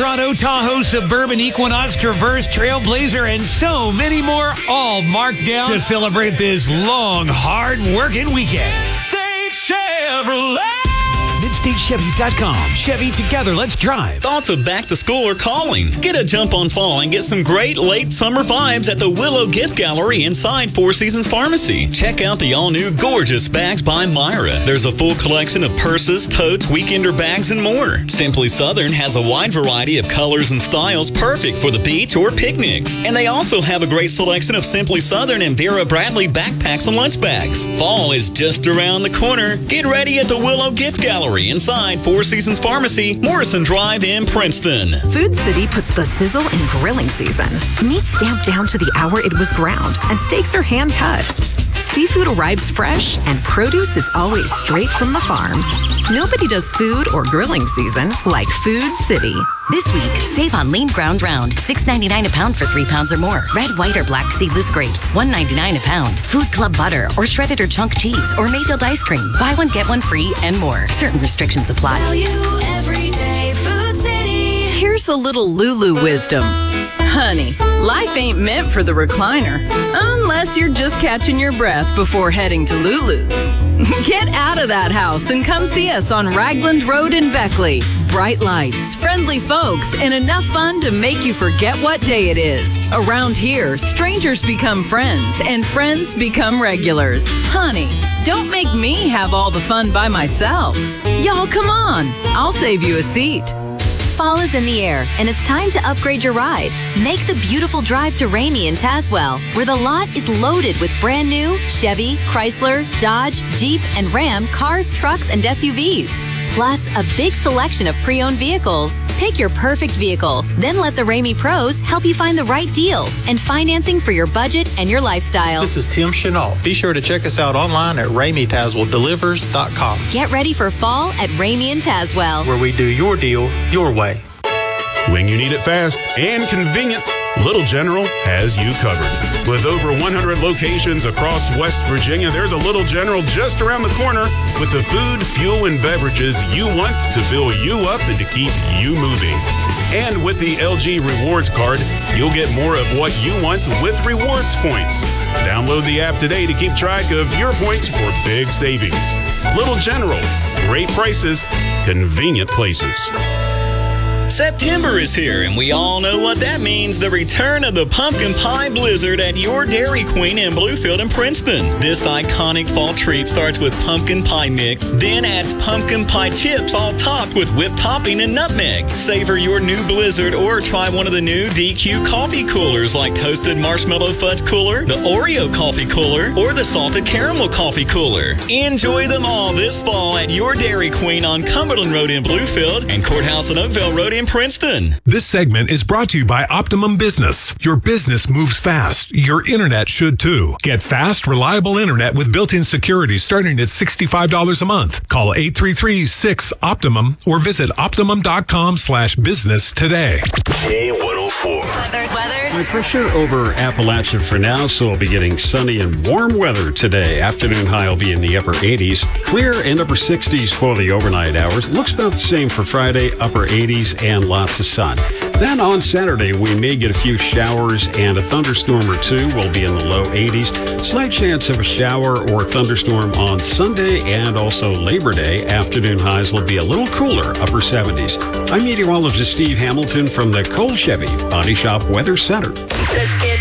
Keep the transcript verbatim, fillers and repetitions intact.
Silverado, Tahoe, Suburban, Equinox, Traverse, Trailblazer, and so many more, all marked down to celebrate this long, hard-working weekend. State Chevrolet. mid state chevy dot com. Chevy, together, let's drive. Thoughts of back to school are calling. Get a jump on fall and get some great late summer vibes at the Willow Gift Gallery inside Four Seasons Pharmacy. Check out the all-new Gorgeous Bags by Myra. There's a full collection of purses, totes, weekender bags, and more. Simply Southern has a wide variety of colors and styles perfect for the beach or picnics. And they also have a great selection of Simply Southern and Vera Bradley backpacks and lunch bags. Fall is just around the corner. Get ready at the Willow Gift Gallery inside Four Seasons Pharmacy, Morrison Drive in Princeton. Food City puts the sizzle in grilling season. Meat stamped down to the hour it was ground, and steaks are hand cut. Seafood arrives fresh, and produce is always straight from the farm. Nobody does food or grilling season like Food City. This week, save on lean ground round, six ninety-nine a pound for three pounds or more. Red, white, or black seedless grapes, one ninety-nine a pound. Food Club butter, or shredded or chunk cheese, or Mayfield ice cream. Buy one, get one free, and more. Certain restrictions apply. Value every day, Food City. Here's a little Lulu wisdom. Honey, life ain't meant for the recliner, unless you're just catching your breath before heading to Lulu's. Get out of that house and come see us on Ragland Road in Beckley. Bright lights, friendly folks, and enough fun to make you forget what day it is. Around here, strangers become friends, and friends become regulars. Honey, don't make me have all the fun by myself. Y'all, come on. I'll save you a seat. Fall is in the air, and it's time to upgrade your ride. Make the beautiful drive to Ramey in Tazewell, where the lot is loaded with brand new Chevy, Chrysler, Dodge, Jeep, and Ram cars, trucks, and S U Vs. Plus, a big selection of pre-owned vehicles. Pick your perfect vehicle, then let the Ramey Pros help you find the right deal and financing for your budget and your lifestyle. This is Tim Chenault. Be sure to check us out online at Ramey Tazewell Delivers dot com. Get ready for fall at Ramey in Tazewell, where we do your deal your way. When you need it fast and convenient, Little General has you covered. With over one hundred locations across West Virginia, there's a Little General just around the corner with the food, fuel, and beverages you want to fill you up and to keep you moving. And with the L G Rewards Card, you'll get more of what you want with rewards points. Download the app today to keep track of your points for big savings. Little General, great prices, convenient places. September is here, and we all know what that means. The return of the Pumpkin Pie Blizzard at your Dairy Queen in Bluefield and Princeton. This iconic fall treat starts with pumpkin pie mix, then adds pumpkin pie chips all topped with whipped topping and nutmeg. Savor your new Blizzard or try one of the new D Q coffee coolers like Toasted Marshmallow Fudge Cooler, the Oreo Coffee Cooler, or the Salted Caramel Coffee Cooler. Enjoy them all this fall at your Dairy Queen on Cumberland Road in Bluefield and Courthouse and Oakville Road in Princeton. This segment is brought to you by Optimum Business. Your business moves fast. Your internet should too. Get fast, reliable internet with built-in security starting at sixty-five dollars a month. Call eight three three, six, Optimum or visit optimum.com slash business today. K one oh four. Weather, weather. My pressure over Appalachia for now, so we'll be getting sunny and warm weather today. Afternoon high will be in the upper eighties. Clear and upper sixties for the overnight hours. Looks about the same for Friday, upper eighties and lots of sun. Then on Saturday, we may get a few showers and a thunderstorm or two. We'll be in the low eighties. Slight chance of a shower or thunderstorm on Sunday and also Labor Day. Afternoon highs will be a little cooler, upper seventies. I'm meteorologist Steve Hamilton from the Cole Chevy Body Shop Weather Center. Let's get